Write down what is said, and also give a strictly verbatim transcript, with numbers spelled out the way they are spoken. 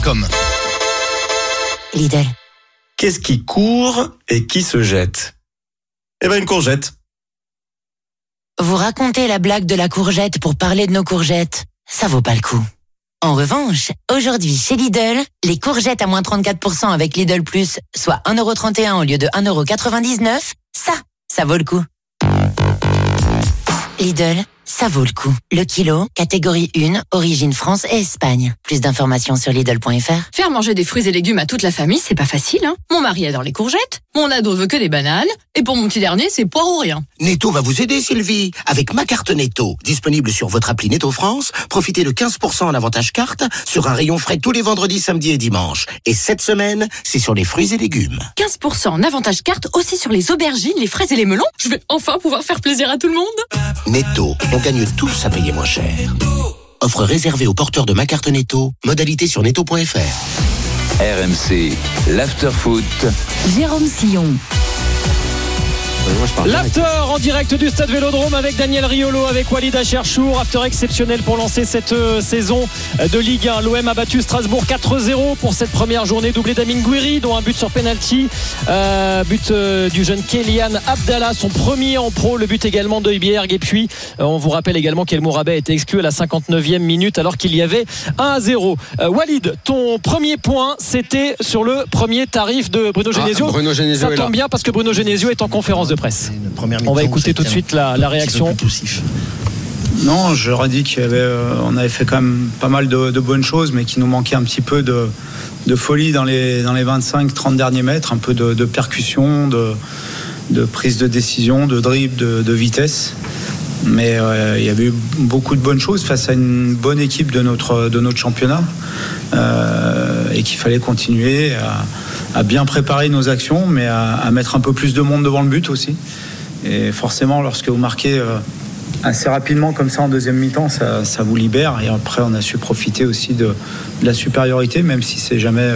Comme. Lidl. Qu'est-ce qui court et qui se jette ? Eh ben une courgette. Vous racontez la blague de la courgette pour parler de nos courgettes. Ça vaut pas le coup. En revanche, aujourd'hui chez Lidl, les courgettes à moins trente-quatre pour cent avec Lidl Plus, soit un euro trente et un au lieu de un euro quatre-vingt-dix-neuf, ça, ça vaut le coup. Lidl, ça vaut le coup. Le kilo, catégorie un, origine France et Espagne. Plus d'informations sur Lidl point F R. Faire manger des fruits et légumes à toute la famille, c'est pas facile, hein. Mon mari adore les courgettes, mon ado veut que des bananes, et pour mon petit dernier, c'est poire ou rien. Netto va vous aider, Sylvie, avec ma carte Netto. Disponible sur votre appli Netto France, profitez de quinze pour cent en avantage carte sur un rayon frais tous les vendredis, samedis et dimanches. Et cette semaine, c'est sur les fruits et légumes. quinze pour cent en avantage carte aussi sur les aubergines, les fraises et les melons. Je vais enfin pouvoir faire plaisir à tout le monde. Netto, on gagne tous à payer moins cher. Offre réservée aux porteurs de ma carte Netto. Modalité sur netto point F R. R M C, l'after-foot. Jérôme Sillon. L'after en direct du Stade Vélodrome avec Daniel Riolo, avec Walid Acharchour. After exceptionnel pour lancer cette euh, saison de Ligue un. L'O M a battu Strasbourg quatre zéro pour cette première journée, doublé d'Amin Gouiri, dont un but sur penalty. Euh, but euh, du jeune Kélian Abdallah, son premier en pro. Le but également de Hibierg. Et puis, euh, on vous rappelle également qu'El Mourabet a été exclu à la cinquante-neuvième minute alors qu'il y avait un à zéro. Euh, Walid, ton premier point, c'était sur le premier tarif de Bruno Genesio. Ah, Bruno Genesio Ça tombe bien parce que Bruno Genesio est en conférence de presse. On va écouter tout de suite la, la réaction. Non, j'aurais dit qu'on avait, euh, on avait fait quand même pas mal de, de bonnes choses, mais qu'il nous manquait un petit peu de, de folie dans les, dans les vingt-cinq trente derniers mètres, un peu de, de percussion, de, de prise de décision, de dribble, de, de vitesse. Mais euh, il y avait eu beaucoup de bonnes choses face à une bonne équipe de notre, de notre championnat euh, et qu'il fallait continuer à, à bien préparer nos actions, mais à, à mettre un peu plus de monde devant le but aussi. Et forcément, lorsque vous marquez euh, assez rapidement comme ça en deuxième mi-temps, ça, ça vous libère. Et après, on a su profiter aussi de, de la supériorité, même si c'est jamais